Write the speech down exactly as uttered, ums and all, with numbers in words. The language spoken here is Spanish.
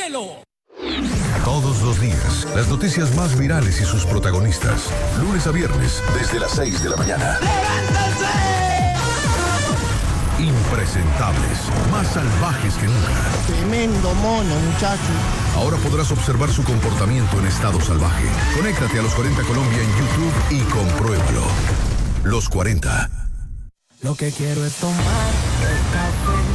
cielo. Todos los días, las noticias más virales y sus protagonistas. Lunes a viernes, desde las seis de la mañana. ¡Levántense! Impresentables, más salvajes que nunca. Tremendo mono, muchacho. Ahora podrás observar su comportamiento en estado salvaje. Conéctate a Los cuarenta Colombia en YouTube y compruébalo. Los cuarenta. Lo que quiero es tomar el café